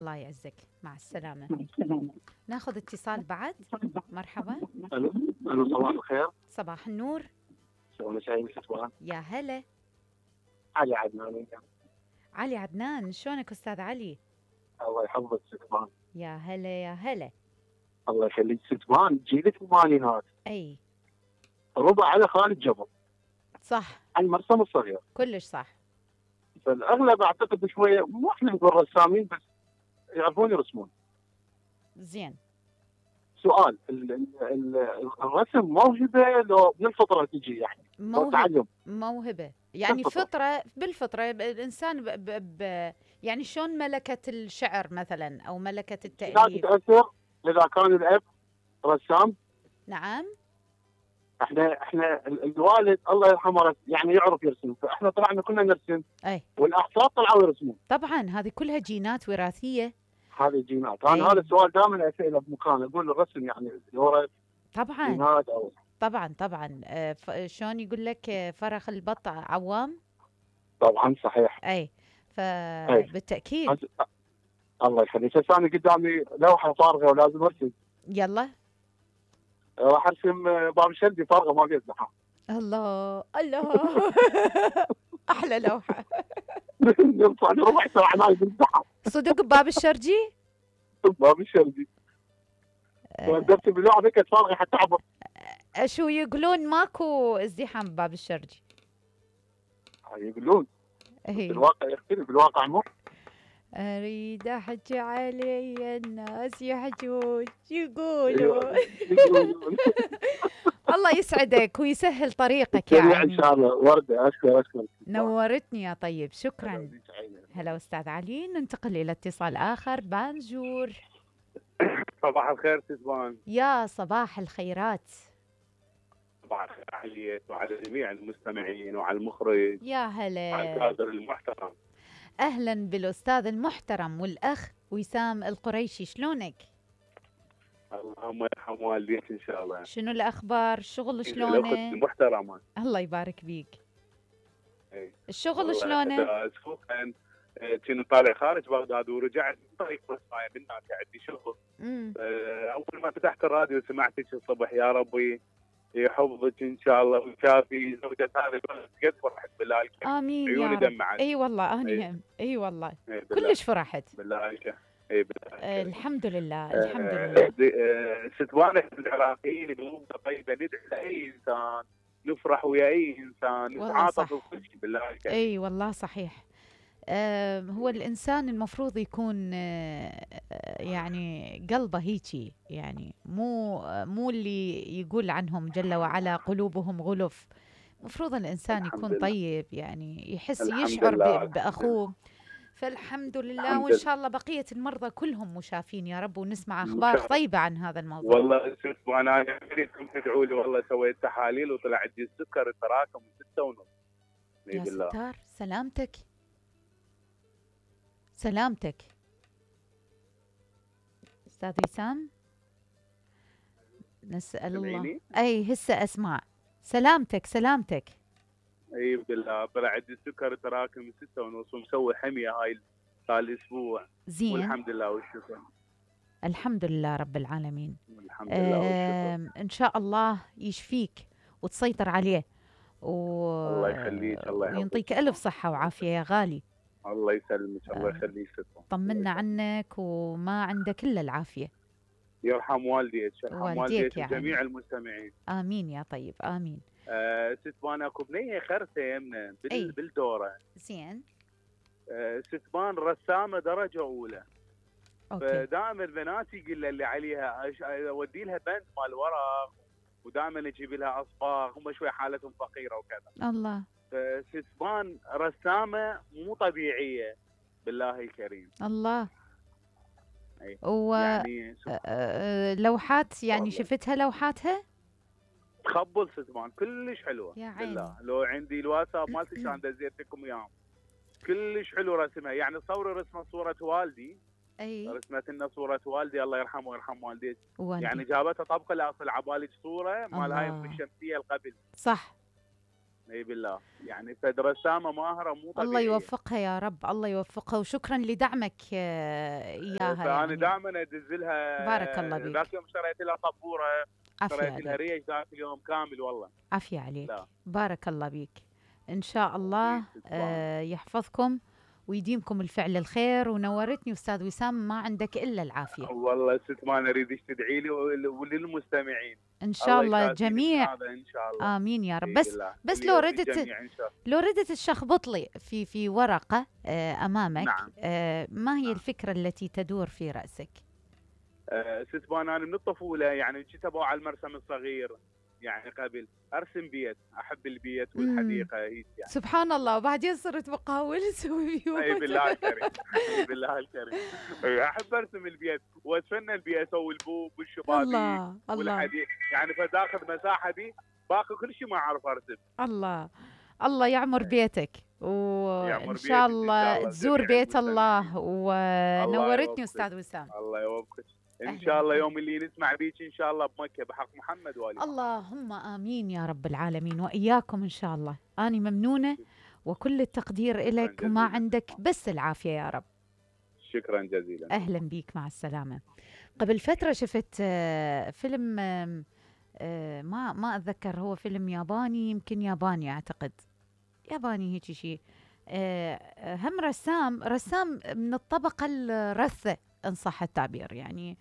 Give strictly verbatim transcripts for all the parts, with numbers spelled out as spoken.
الله يعزك، مع السلامة. ناخذ اتصال بعد. مرحبا. الو الو صباح الخير. صباح النور. شلون مساء الخير؟ يا هلا. علي عدنان. علي عدنان، شلونك أستاذ علي؟ الله يحفظك ستمان. يا هلا يا هلا. الله يخليك ستمان، جيلة الثمانينات أي ربع على خالد جبر صح، عن مرسم الصغير. كلش صح. فالاغلب اعتقد شويه مو احنا نقول رسامين بس يعرفون يرسمون. زين. سؤال، ال ال ال الرسم موهبه لو من الفطره تجي يعني؟ لو موهبة. تعلم موهبة يعني بالفطره. فطرة، بالفطرة ب- الإنسان ب ب ب يعني شلون ملكة الشعر مثلا أو ملكة لا التأليف. تتاثر اذا كان الاب رسام. نعم. احنا احنا ال- الوالد الله يرحمه رس- يعني يعرف يرسم، فاحنا طلعنا كنا نرسم أي والاحفاد طلعوا يرسمون. طبعا هذه كلها جينات وراثية. هذه الجينات، انا هذا أي السؤال دائما اساله بمكان، اقول الرسم يعني ورث طبعا جينات او طبعا طبعا. آه، ف- شلون يقول لك آه، فرخ البط عوام. طبعا صحيح. اي اي فبالتأكيد. أنت- الله يخليك. هسه انا قدامي لوحه فارغه ولازم ارسم. يلا. راح ارسم باب الشمسي فارغه ما فيها زحام. الله الله. احلى لوحة. نرفع ربع ساعه ما بالزحام. صدق باب الشرجي. باب الشمسي آه، درسم اللوحه ذيك فارغه حتى اعبر. شو يقولون ماكو ازدحام بباب الشرجي. يقولون بس اي الواقع يختلف، الواقع مو. اريد احكي علي الناس يحجون يقولون. أيوة، يقولون. الله يسعدك ويسهل طريقك يا الجميع ان عمي. شاء الله. ورده، اشكر اشكر. نورتني يا طيب، شكرا. هلا أستاذ علي. ننتقل إلى اتصال آخر. بانجور. صباح الخير سيزبان. يا صباح الخيرات. صباح الخير عليك وعلى جميع المستمعين وعلى المخرج يا وعلى هلا. الكادر المحترم. أهلا بالأستاذ المحترم والأخ وسام القريشي، شلونك؟ اللهم يرحم والديك ان شاء الله. شنو الأخبار؟ الشغل الاخت شلونه؟ المحترمه. الله يبارك بيك. إيه. الشغل والله شلونه؟ اسبوعا كنت طالع خارج بغداد ورجعت من طريق وصايا من هناك عندي شغل. امم آه، اول ما فتحت الراديو سمعتك الصبح، يا ربي يحفظك ان شاء الله ويشافي زوجة هذا البلد. قد فرحت بالله الكريم، آمين يا عيوني رب. دمعت. أي والله أنا إيه. هم. أي والله إيه بالله. كلش فرحت. بالله الكريم. اي بالله آه، الكريم. الحمد لله آه، الحمد لله. آه، ستوانة العراقيين قلوبنا طيبة، ندعي لأي إنسان، نفرح ويا أي إنسان، والله نتعاطف صح. بكل شيء بالله الكريم. اي والله صحيح. آه هو الانسان المفروض يكون آه آه، يعني قلبه هيجي، يعني مو آه، مو اللي يقول عنهم جل وعلا قلوبهم غلف. مفروض الانسان الحمد يكون لله. طيب، يعني يحس الحمد يشعر لله. ب- الحمد لله. باخوه. فالحمد لله، الحمد وان لله. شاء الله بقيه المرضى كلهم مشافين يا رب، ونسمع إن اخبار شاء الله. طيبه عن هذا الموضوع. والله شوف، أنا أريدكم تدعوا لي. والله سويت تحاليل وطلع عندي السكر تراكم ستة ونص. إي يا بالله. ستار، سلامتك سلامتك استاذ وسام. نسأل الله. سمعيني؟ أي هسه أسمع. سلامتك سلامتك. اي بالله، طلع عندي السكر تراكم ستة ونص ومسوي حمية هاي هالاسبوع. زين. والحمد لله والشكر. الحمد لله رب العالمين. الحمد لله والشكر. آم، إن شاء الله يشفيك وتسيطر عليه و... الله يخليك، الله يحفظك. وينطيك ألف صحة وعافية يا غالي. الله يسلمك، الله آه، يخليك ستر. طمنا عنك وما عندك إلا العافية. يرحم والديك، يرحم والديك والديك يا وجميع عمي. المستمعين. آمين يا طيب آمين. آه ستبان اكو بنيه خرسه يمنا بال... أي. بالدوره. زين. آه ستبان رسامه درجه اولى. أوكي. فدائما البنات يقول اللي عليها أش- اودي لها بند مال ورق، ودائما اجيب لها اصباغ، هم شوي حالتهم فقيره وكذا. الله فستبان رسامه مو طبيعيه بالله الكريم. الله. أي. و يعني آه، آه، لوحات يعني والله. شفتها لوحاتها. تخبل ستبان كلش حلوه يا عيني. بالله. لو عندي الواتساب مالتي كان دزيت لكم اياهم. كلش حلو رسمها. يعني تصوري رسمه صوره والدي، اي رسمت لنا صوره والدي الله يرحمه ويرحم والديك. والدي. يعني جابتها طبقه لاصل عبالج صوره مال هاي الله. ام الشمسيه القبل. صح اي بالله، يعني فد رسامه ماهره مو الله طبيعيه. يوفقها يا رب، الله يوفقها، وشكرا لدعمك آه، إياها فانا يعني. دائما ادز بارك الله لها، بك. ذاك يوم اشتريت لها طبوره، عافية اشتريت لها عليك. ريش ذاك اليوم كامل والله. عافية عليك. لا بارك الله بيك. إن شاء الله وبيك تسلم. آه، يحفظكم ويديمكم الفعل الخير. ونورتني أستاذ وسام، ما عندك إلا العافية. والله ست ما اريدك تدعي لي ول- وللمستمعين. إن شاء الله الله يكافيني من جميع. هذا ان شاء الله. آمين يا رب. اي بس بالله، بس اللي لو يوفي ردت الجميع ان شاء الله. لو ردت تشخبط لي في في ورقة آه، أمامك، نعم آه، ما هي نعم. الفكرة التي تدور في رأسك؟ آه، ست بان انا من الطفوله يعني كنت ابغى على المرسم الصغير، يعني قبل ارسم بيت، احب البيت امم والحديقه هيك يعني. سبحان الله. وبعدين صرت بقاول اسوي اي بيوت. بالله الكريم، اي بالله الكريم. إي، احب ارسم البيت واتفنن بيه، اسوي البوب والشبابيك الله الله والحديق، يعني فداخل مساحه دي باقي كل شيء ما اعرف ارسم. الله. الله يعمر إي، بيتك، وإن يعمر شاء بيتك ان شاء الله الله تزور وجميع بيت الله. المستمعين. الله ونورتني يوفقك، أستاذ وسام. الله يوفقك. ان أهلا شاء الله وسهلا. يوم اللي نسمع بيك ان شاء الله بمكه بحق محمد وال محمد. اللهم آمين يا رب العالمين، وإياكم إن شاء الله. أنا ممنونة وكل التقدير شكرا إلك، وما جزيلا عندك بس العافية يا رب. شكرا جزيلا. أهلا بيك، مع السلامة. قبل فترة شفت آه، فيلم، آم، آه، ما ما أتذكر، هو فيلم ياباني، يمكن ياباني أعتقد، ياباني هيك شيء. آه، آه، هم رسام رسام من الطبقة الرثة إن صح التعبير، يعني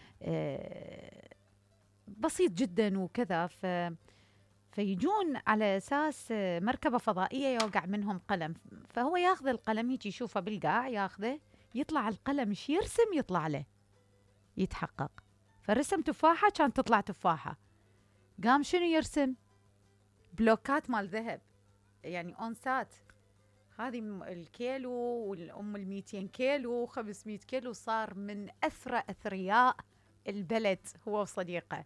آه، بسيط جدا وكذا. ف فيجون على أساس آه، مركبة فضائية يوقع منهم قلم، فهو ياخذ القلم هيك يشوفه بالقاع، ياخذه يطلع القلم ايش يرسم يطلع له يتحقق. فرسم تفاحة كانت تطلع تفاحة. قام شنو يرسم؟ بلوكات مال ذهب، يعني أونسات. هذه م- الكيلو والأم الميتين كيلو خمسمية كيلو، صار من أثرى أثرياء البلد هو وصديقه.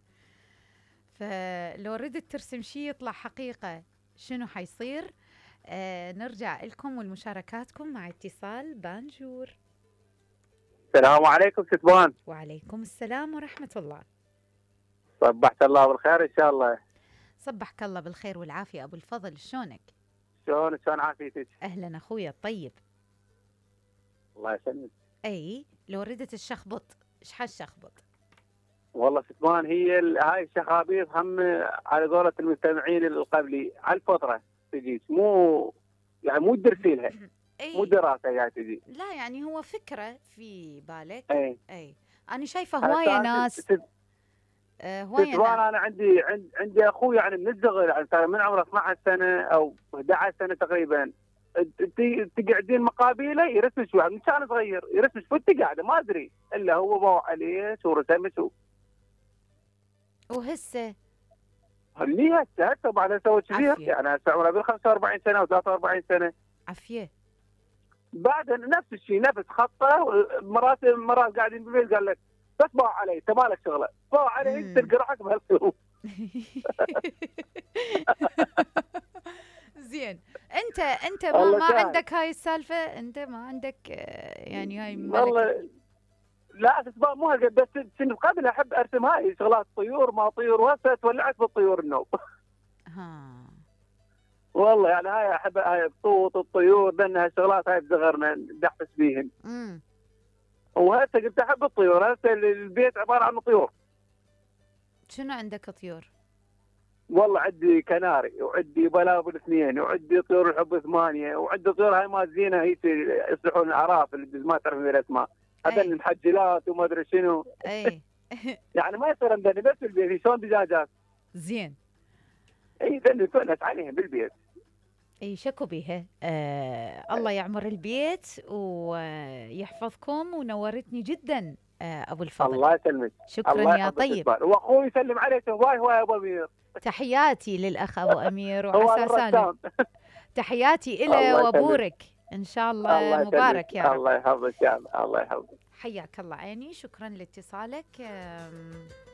فلو ردت ترسم شيء يطلع حقيقة، شنو حيصير؟ آه نرجع لكم ولمشاركاتكم مع اتصال بانجور. السلام عليكم ستبان. وعليكم السلام ورحمة الله. صبحت الله بالخير ان شاء الله. صبحك الله بالخير والعافية أبو الفضل، شلونك؟ شلون شلون عافيتك؟ أهلا أخويا الطيب. الله يسلمك. أي لو ردت الشخبط، إيش حالشخبط؟ والله ستبان هي ال- هاي الشخابيط هم على قولة المستمعين القبلي على الفطرة تجيك، مو يعني مو تدرسي لها، مو أي دراسة يعني تجي. لا، يعني هو فكرة في بالك. اي أي أنا شايفة هواية ناس آه هواية ستبان ناس انا عندي عند عندي اخوي يعني من الصغر، يعني صار من عمره اثنا عشر سنة او احد عشر سنة تقريبا، ت- تقعدين مقابله يرسم شوي من كان صغير، يرسم شوي انت قاعده ما ادري الا هو باوع عليه شو رسم شو. وهسه اللي هسه هسه طبعا هسه هو كبير، عافية. يعني هسه عمره بال خمسة وأربعين سنه او ثلاثة وأربعين سنه. عافية. بعد نفس الشيء نفس خطه، مرات مرات قاعدين بالبيت قال لك بس باوع علي انت مالك شغله، باوع علي انت مم. تلقى روحك بهالقلوب. زين. انت انت ما والله ما سهل. عندك هاي السالفة، انت ما عندك آه، يعني هاي ملكة. والله لا اسباب مو هالقد، بس سنة قبل احب ارسم هاي شغلات طيور ما طيور، وهسه تولعت بالطيور النوم. ها. والله يعني هاي احب هاي الطوط الطيور، لانها الشغلات هاي بصغرنا ندحس بيهن. امم وهسه قلت احب الطيور، هسه البيت عباره عن طيور. شنو عندك طيور؟ والله عندي كناري وعندي بلابل اثنين وعندي طيور الحب ثمانيه وعندي طيور هاي مال زينه هي يصلحون الاعراف اللي ما تعرف من الاسماء، هذول أي. المحجلات وما ادري شنو. اي يعني ما يصير عندنا بس بالبيت شلون دجاجات. زين. اي ذني تونس عليهم بالبيت. اي شكو بيها. آه الله يعمر البيت ويحفظكم، ونورتني جدا آه ابو الفضل. الله يسلمك. شكرا الله يا يحفظك طيب. إقبال. واخوي يسلم عليك هواي هواي يا ابو امير. تحياتي للاخ ابو امير هو وعسى سالم. الرسام. تحياتي الله له يسلمك. وابورك ان شاء الله الله مبارك يسلمك. يا رب. الله يحفظك يا الله يحفظك. حياك الله عيني، شكرا لاتصالك. آم،